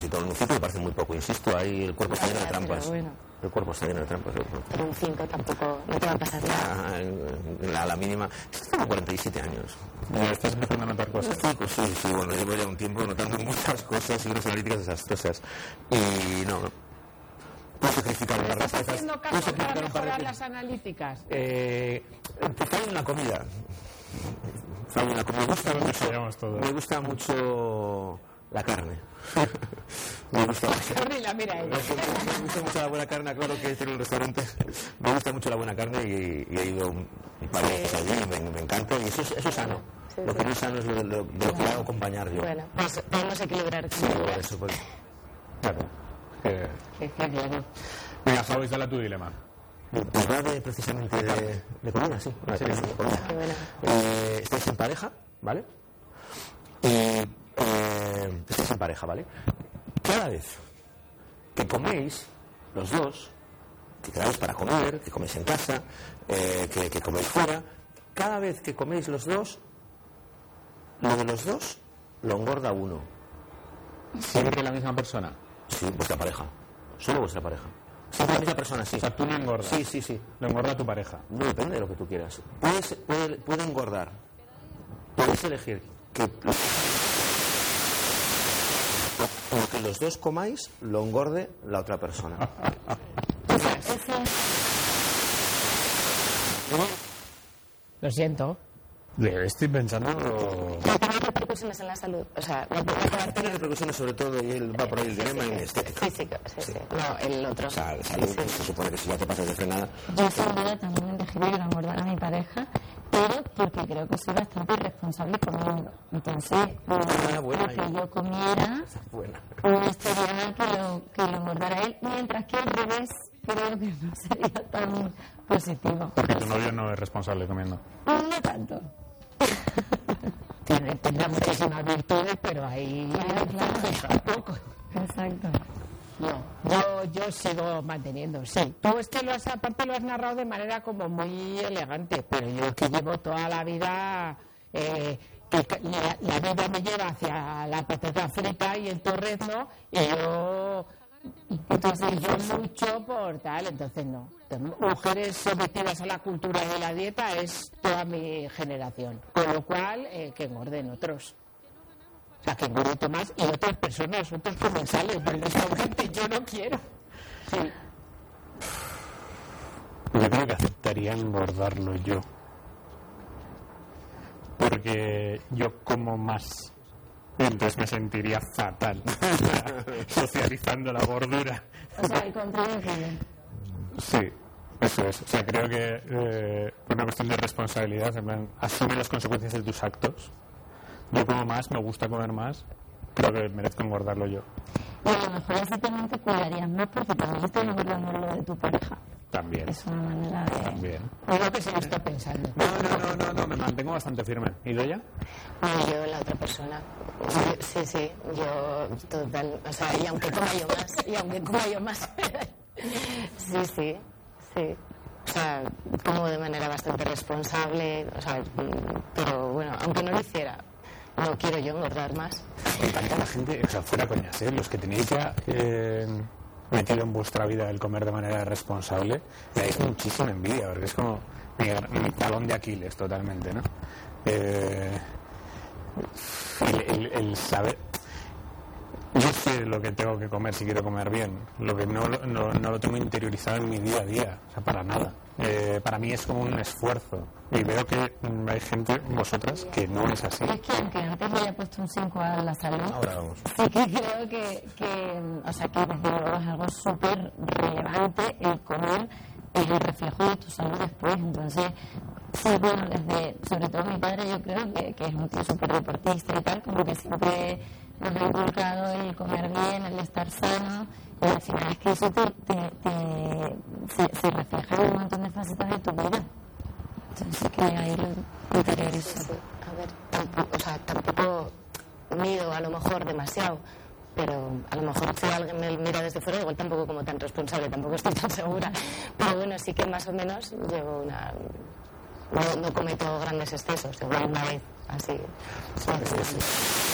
6 en un 5 me parece muy poco, insisto, ahí el cuerpo está lleno de trampas. Bueno. El cuerpo está lleno de trampas. Pero un 5 tampoco, no te va a pasar nada. A la mínima. Tengo 47 años. ¿Estás empezando a notar cosas? Sí, bueno, llevo ya un tiempo notando muchas cosas y unas analíticas desastrosas. Y no. Puedo sacrificar las respuestas. ¿Estás haciendo caso para mejorar las analíticas? Fallo en la comida. Me gusta mucho la carne. Me gusta mucho la buena carne, claro que tiene un restaurante. Me gusta mucho la buena carne y he ido un par de veces allí y me encanta. Y eso es sano. Lo que no es sano es lo que hago acompañar yo. Bueno, pues podemos equilibrar. Eso, pues. Claro. Venga, Javi, dale tu dilema. Pues va precisamente de comida, sí. Estáis en pareja, ¿vale? Estáis en pareja, ¿vale? Cada vez que coméis, los dos, que quedáis para comer, que coméis en casa, que coméis fuera, cada vez que coméis los dos, lo de los dos lo engorda uno. ¿Siempre la misma persona? Sí, vuestra pareja. Solo vuestra pareja. Siempre la misma persona, sí. O sea, tú no engordas. Sí. Lo engorda tu pareja. No depende de lo que tú quieras. Puede engordar. Puedes elegir que lo que los dos comáis lo engorde la otra persona. Lo siento. Estoy pensando. Tiene repercusiones en la salud. O sea, tiene repercusiones sobre todo, y él va por ahí el dilema en estética. Física, sí. No, el otro. O sea, salud, se supone que si ya te pasas de frenada. Yo sin duda también elegiría engordar a mi pareja, pero porque creo que soy bastante irresponsable conmigo. Entonces, que yo comiera, no estaría que lo engordara él, mientras que al revés creo que no sería tan positivo. Porque tu novio no es responsable comiendo. No tanto. Tendrá muchísimas virtudes, pero ahí un poco. Exacto. No, yo sigo manteniendo, sí. Tú es que aparte lo has narrado de manera como muy elegante, pero yo que llevo toda la vida, que la vida me lleva hacia la patata frita y el torrezno, y yo lucho por tal, entonces no. Mujeres sometidas a la cultura de la dieta es toda mi generación, con lo cual que engorden otros. O sea, que engorde Tomás y otras personas, otros comensales del restaurante, yo no quiero. Sí. Yo creo que aceptaría engordarlo yo. Porque yo como más. Entonces me sentiría fatal socializando la gordura. O sea, el contrario que sí, eso es. O sea, creo que por una cuestión de responsabilidad, en plan, asume las consecuencias de tus actos. Yo como más, me gusta comer más, creo que merezco engordarlo yo. Y a lo mejor así también te cuidarías más porque también estás engordando lo de tu pareja. También. Es una manera de... También. Es lo que se lo está pensando. No, me mantengo bastante firme. ¿Y Loya? No, yo la otra persona. Sí, yo total, o sea, y aunque coma yo más, sí. O sea, como de manera bastante responsable, o sea, pero bueno, aunque no lo hiciera, no quiero yo engordar más. Me encanta la gente, o sea, fuera coñas, los que tenéis ya metido en vuestra vida el comer de manera responsable, me dais muchísima envidia, porque es como mi talón de Aquiles totalmente, ¿no? El saber... Yo sé lo que tengo que comer si quiero comer bien, lo que no lo tengo interiorizado en mi día a día, o sea, para nada. Para mí es como un esfuerzo y veo que hay gente, vosotras, que no es así. Es que aunque antes le haya puesto un 5 a la salud, ahora vamos. Sí que creo que o sea, que desde luego es algo súper relevante el comer, es el reflejo de tu salud después. Entonces, sí, bueno, sobre todo mi padre, yo creo que es un tío súper deportista y tal, como que siempre nos ha inculcado el comer bien, el estar sano, y al final es que eso se refleja en un montón de facetas de tu vida. Entonces, que ahí lo interiorizo. Sí. A ver, tampoco mido a lo mejor demasiado, pero a lo mejor si alguien me mira desde fuera, igual tampoco como tan responsable, tampoco estoy tan segura. Pero bueno, sí que más o menos llevo no cometo grandes excesos, igual una vez, así.